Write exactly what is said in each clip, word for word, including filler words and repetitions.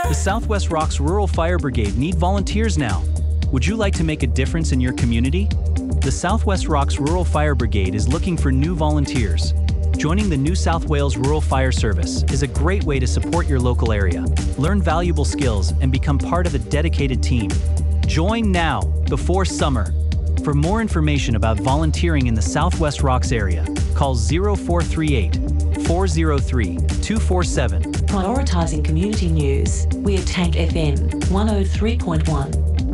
The Southwest Rocks Rural Fire Brigade need volunteers now. Would you like to make a difference in your community? The Southwest Rocks Rural Fire Brigade is looking for new volunteers. Joining the New South Wales Rural Fire Service is a great way to support your local area, learn valuable skills, and become part of a dedicated team. Join now, before summer. For more information about volunteering in the Southwest Rocks area, call zero four three eight, four zero three, two four seven. Prioritising community news, we're Tank F M one oh three point one.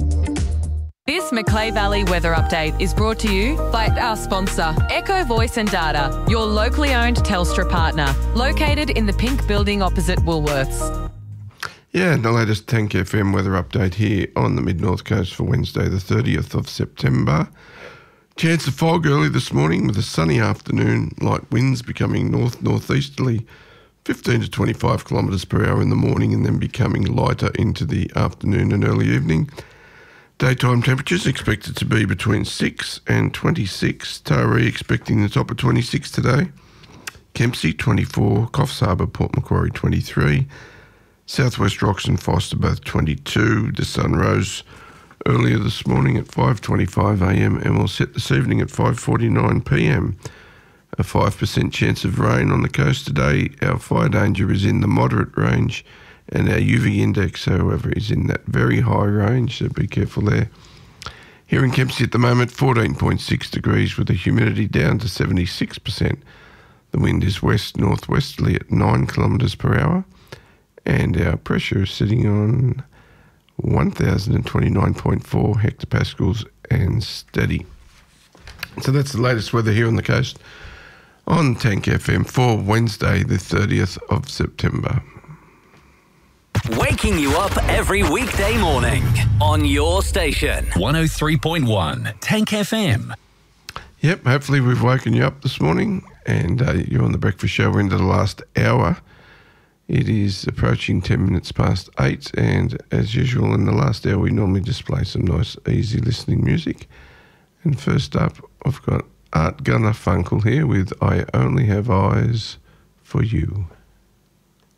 This Macleay Valley weather update is brought to you by our sponsor, Echo Voice and Data, your locally owned Telstra partner, located in the pink building opposite Woolworths. Yeah, the latest Tank F M weather update here on the Mid-North Coast for Wednesday the thirtieth of September. Chance of fog early this morning with a sunny afternoon, light winds becoming north-northeasterly, fifteen to twenty-five kilometres per hour in the morning and then becoming lighter into the afternoon and early evening. Daytime temperatures expected to be between six and twenty-six. Taree expecting the top of twenty-six today. Kempsey twenty-four, Coffs Harbour, Port Macquarie twenty-three. Southwest Rocks and Foster both twenty-two. The sun rose earlier this morning at five twenty-five a m and will set this evening at five forty-nine p m. A five percent chance of rain on the coast today. Our fire danger is in the moderate range and our U V index, however, is in that very high range, so be careful there. Here in Kempsey at the moment, fourteen point six degrees with the humidity down to seventy-six percent. The wind is west-northwesterly at nine kilometres per hour and our pressure is sitting on one thousand twenty-nine point four hectopascals and steady. So that's the latest weather here on the coast on Tank F M for Wednesday the thirtieth of September. Waking you up every weekday morning on your station. one oh three point one Tank F M. Yep, hopefully we've woken you up this morning and uh, you're on the breakfast show. We're into the last hour. It is approaching ten minutes past eight, and as usual in the last hour we normally just play some nice easy listening music. And first up I've got Art Gunner Funkel here with I Only Have Eyes for You.